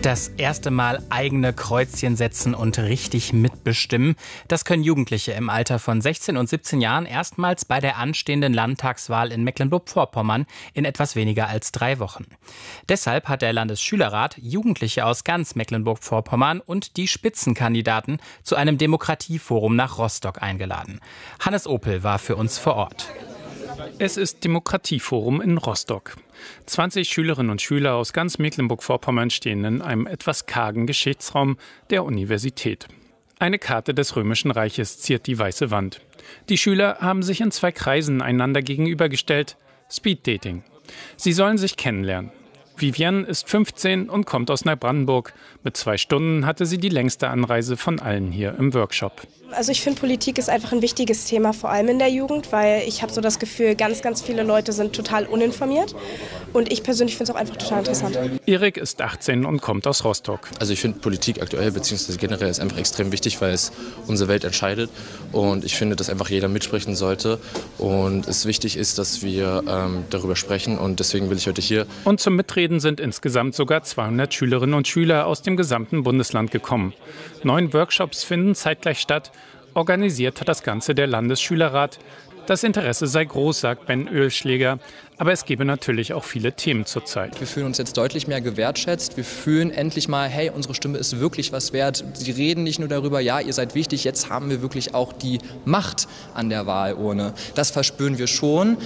Das erste Mal eigene Kreuzchen setzen und richtig mitbestimmen, das können Jugendliche im Alter von 16 und 17 Jahren erstmals bei der anstehenden Landtagswahl in Mecklenburg-Vorpommern in etwas weniger als 3 Wochen. Deshalb hat der Landesschülerrat Jugendliche aus ganz Mecklenburg-Vorpommern und die Spitzenkandidaten zu einem Demokratieforum nach Rostock eingeladen. Hannes Opel war für uns vor Ort. Es ist Demokratieforum in Rostock. 20 Schülerinnen und Schüler aus ganz Mecklenburg-Vorpommern stehen in einem etwas kargen Geschichtsraum der Universität. Eine Karte des Römischen Reiches ziert die weiße Wand. Die Schüler haben sich in 2 Kreisen einander gegenübergestellt. Speeddating. Sie sollen sich kennenlernen. Vivienne ist 15 und kommt aus Neubrandenburg. Mit 2 Stunden hatte sie die längste Anreise von allen hier im Workshop. Also ich finde, Politik ist einfach ein wichtiges Thema, vor allem in der Jugend, weil ich habe so das Gefühl, ganz viele Leute sind total uninformiert. Und ich persönlich finde es auch einfach total interessant. Erik ist 18 und kommt aus Rostock. Also ich finde Politik aktuell bzw. generell ist einfach extrem wichtig, weil es unsere Welt entscheidet. Und ich finde, dass einfach jeder mitsprechen sollte. Und es wichtig ist, dass wir darüber sprechen. Und deswegen will ich heute hier. Und zum Mitreden sind insgesamt sogar 200 Schülerinnen und Schüler aus dem gesamten Bundesland gekommen. 9 Workshops finden zeitgleich statt. Organisiert hat das Ganze der Landesschülerrat. Das Interesse sei groß, sagt Ben Oehlschläger. Aber es gebe natürlich auch viele Themen zurzeit. Wir fühlen uns jetzt deutlich mehr gewertschätzt. Wir fühlen endlich mal, hey, unsere Stimme ist wirklich was wert. Sie reden nicht nur darüber, ja, ihr seid wichtig, jetzt haben wir wirklich auch die Macht an der Wahlurne. Das verspüren wir schon.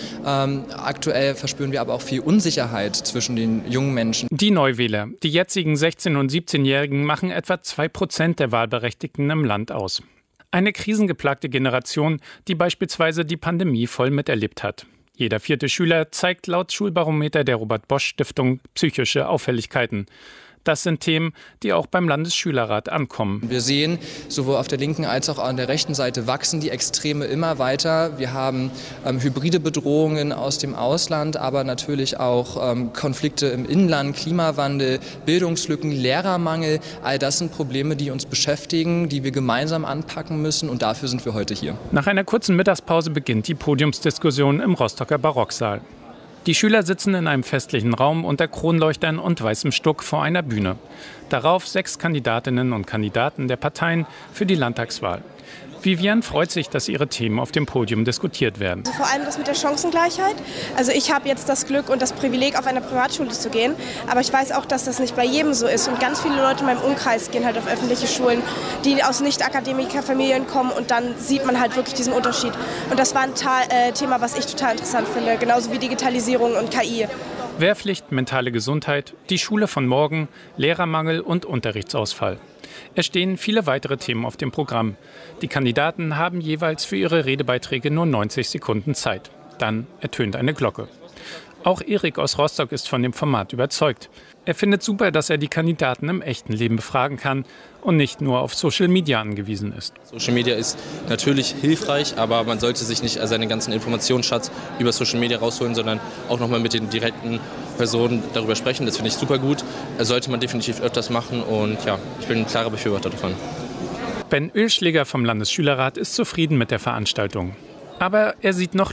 Aktuell verspüren wir aber auch viel Unsicherheit zwischen den jungen Menschen. Die Neuwähler, die jetzigen 16- und 17-Jährigen, machen etwa 2% der Wahlberechtigten im Land aus. Eine krisengeplagte Generation, die beispielsweise die Pandemie voll miterlebt hat. Jeder 4. Schüler zeigt laut Schulbarometer der Robert-Bosch-Stiftung psychische Auffälligkeiten. Das sind Themen, die auch beim Landesschülerrat ankommen. Wir sehen, sowohl auf der linken als auch an der rechten Seite wachsen die Extreme immer weiter. Wir haben hybride Bedrohungen aus dem Ausland, aber natürlich auch Konflikte im Inland, Klimawandel, Bildungslücken, Lehrermangel. All das sind Probleme, die uns beschäftigen, die wir gemeinsam anpacken müssen, und dafür sind wir heute hier. Nach einer kurzen Mittagspause beginnt die Podiumsdiskussion im Rostocker Barocksaal. Die Schüler sitzen in einem festlichen Raum unter Kronleuchtern und weißem Stuck vor einer Bühne. Darauf 6 Kandidatinnen und Kandidaten der Parteien für die Landtagswahl. Vivienne freut sich, dass ihre Themen auf dem Podium diskutiert werden. Also vor allem das mit der Chancengleichheit. Also ich habe jetzt das Glück und das Privileg, auf eine Privatschule zu gehen. Aber ich weiß auch, dass das nicht bei jedem so ist. Und ganz viele Leute in meinem Umkreis gehen halt auf öffentliche Schulen, die aus Nicht-Akademiker-Familien kommen. Und dann sieht man halt wirklich diesen Unterschied. Und das war ein Thema, was ich total interessant finde. Genauso wie Digitalisierung und KI. Wehrpflicht, mentale Gesundheit, die Schule von morgen, Lehrermangel und Unterrichtsausfall. Es stehen viele weitere Themen auf dem Programm. Die Kandidaten haben jeweils für ihre Redebeiträge nur 90 Sekunden Zeit. Dann ertönt eine Glocke. Auch Erik aus Rostock ist von dem Format überzeugt. Er findet super, dass er die Kandidaten im echten Leben befragen kann und nicht nur auf Social Media angewiesen ist. Social Media ist natürlich hilfreich, aber man sollte sich nicht seinen ganzen Informationsschatz über Social Media rausholen, sondern auch nochmal mit den direkten Personen darüber sprechen. Das finde ich super gut. Das sollte man definitiv öfters machen, und ja, ich bin ein klarer Befürworter davon. Ben Oehlschläger vom Landesschülerrat ist zufrieden mit der Veranstaltung. Aber er sieht noch